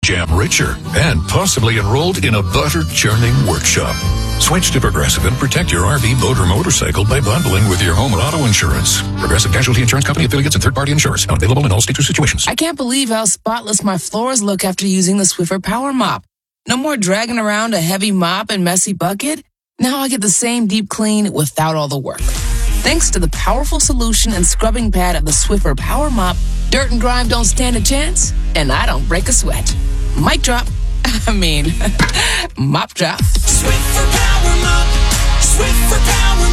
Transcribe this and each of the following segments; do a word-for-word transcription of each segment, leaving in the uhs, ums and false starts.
jam richer, and possibly enrolled in a butter churning workshop. Switch to Progressive and protect your R V, boat, or motorcycle by bundling with your home and auto insurance. Progressive Casualty Insurance Company, affiliates, and third-party insurers. Not available in all states or situations. I can't believe how spotless my floors look after using the Swiffer Power Mop. No more dragging around a heavy mop and messy bucket. Now I get the same deep clean without all the work. Thanks to the powerful solution and scrubbing pad of the Swiffer Power Mop, dirt and grime don't stand a chance, and I don't break a sweat. Mic drop. I mean, mop drop. Swiffer Power Mop. Swiffer Power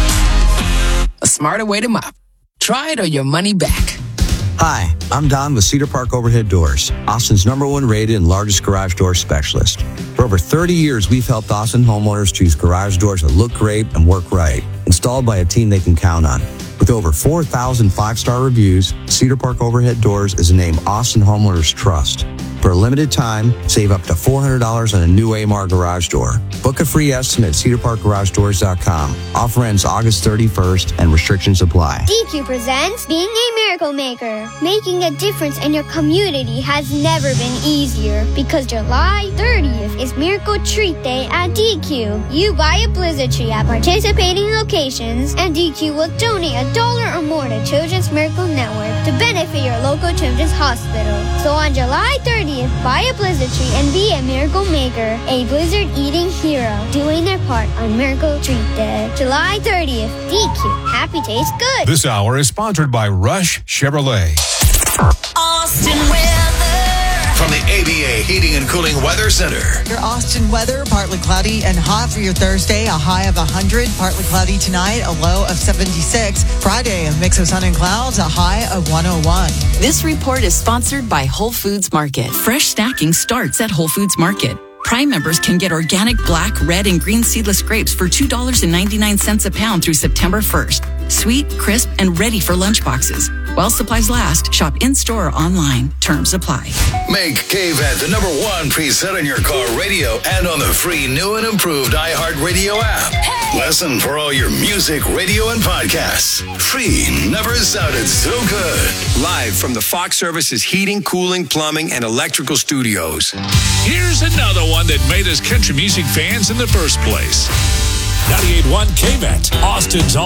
Mop. A smarter way to mop. Try it or your money back. Hi, I'm Don with Cedar Park Overhead Doors, Austin's number one rated and largest garage door specialist. For over thirty years, we've helped Austin homeowners choose garage doors that look great and work right, installed by a team they can count on. With over four thousand five-star reviews, Cedar Park Overhead Doors is a name Austin homeowners trust. For a limited time, save up to four hundred dollars on a new A M R garage door. Book a free estimate at cedar park garage doors dot com. Offer ends August thirty-first and restrictions apply. D Q presents Being a Miracle Maker. Making a difference in your community has never been easier because July thirtieth is Miracle Treat Day at D Q. You buy a Blizzard tree at participating locations and D Q will donate a dollar or more to Children's Miracle Network to benefit your local children's hospital. So on July thirtieth, buy a Blizzard tree and be a miracle maker, a blizzard eating hero, doing their part on Miracle Treat Day. July thirtieth, D Q. Happy tastes good. This hour is sponsored by Rush Chevrolet. Austin weather. From the A B A Heating and Cooling Weather Center. Your Austin weather, partly cloudy and hot for your Thursday. A high of one hundred, partly cloudy tonight, a low of seventy-six. Friday, a mix of sun and clouds, a high of one oh one. This report is sponsored by Whole Foods Market. Fresh snacking starts at Whole Foods Market. Prime members can get organic black, red, and green seedless grapes for two dollars and ninety-nine cents a pound through September first. Sweet, crisp, and ready for lunchboxes. While supplies last, shop in-store or online. Terms apply. Make K-Vet the number one preset on your car radio and on the free new and improved iHeartRadio app. Hey! Listen for all your music, radio, and podcasts. Free never sounded so good. Live from the Fox Services Heating, Cooling, Plumbing, and Electrical Studios. Here's another one that made us country music fans in the first place. ninety-eight point one K-Vet, Austin's